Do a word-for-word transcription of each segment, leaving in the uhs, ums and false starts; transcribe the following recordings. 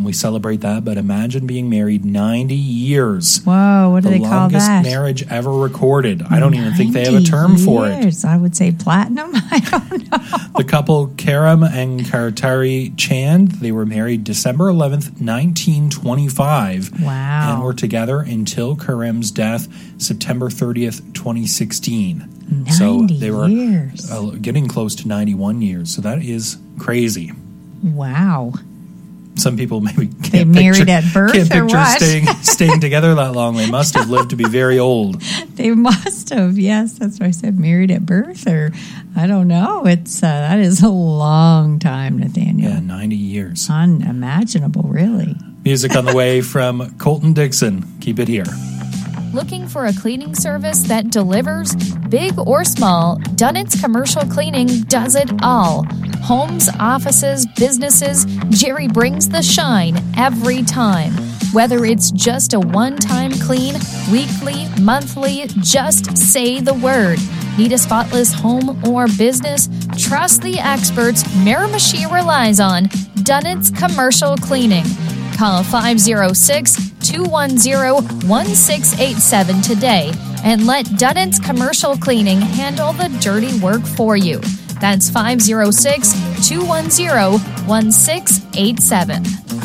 we celebrate that, but imagine being married ninety years. Whoa, what do they call that? The longest marriage ever recorded. I don't even think they have a term years. for it. I would say platinum. I don't know. The couple Karam and Kartari Chand, they were married December eleventh, nineteen twenty-five. Wow. And were together until Karim's death, September thirtieth, twenty sixteen. ninety so they were years. Uh, getting close to ninety-one years. So that is crazy. Wow. Some people maybe can't they married picture, at birth can't or picture what? staying, staying together that long. They must have lived to be very old. They must have. Yes, that's what I said. Married at birth, or I don't know. It's uh, that is a long time, Nathaniel. Yeah, ninety years. Unimaginable, really. Music on the way from Colton Dixon. Keep it here. Looking for a cleaning service that delivers? Big or small, Dunnett's Commercial Cleaning does it all. Homes, offices, businesses, Jerry brings the shine every time. Whether it's just a one-time clean, weekly, monthly, just say the word. Need a spotless home or business? Trust the experts Miramichi relies on. Dunnett's Commercial Cleaning. Call five oh six, two one oh, one six eight seven today and let Dunnett's Commercial Cleaning handle the dirty work for you. That's five oh six, two one oh, one six eight seven.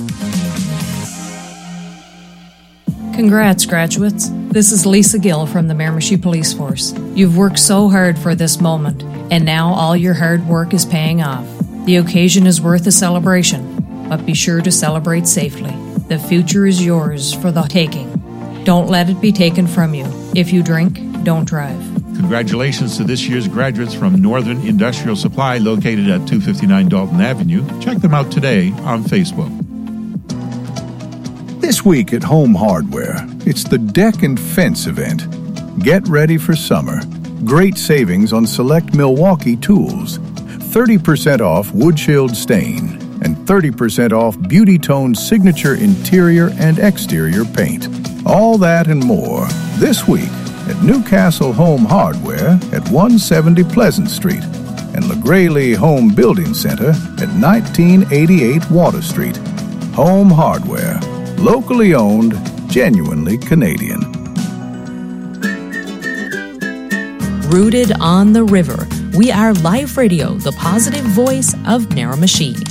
Congrats, graduates. This is Lisa Gill from the Miramichi Police Force. You've worked so hard for this moment, and now all your hard work is paying off. The occasion is worth a celebration, but be sure to celebrate safely. The future is yours for the taking. Don't let it be taken from you. If you drink, don't drive. Congratulations to this year's graduates from Northern Industrial Supply, located at two fifty-nine Dalton Avenue. Check them out today on Facebook. This week at Home Hardware, it's the Deck and Fence event. Get ready for summer. Great savings on select Milwaukee tools. thirty percent off wood shield stain and thirty percent off Beauty Tone signature interior and exterior paint. All that and more this week at Newcastle Home Hardware at one seventy Pleasant Street and LaGraylee Home Building Center at nineteen eighty-eight Water Street. Home Hardware. Locally owned, genuinely Canadian. Rooted on the river, we are Life Radio, the positive voice of Miramichi.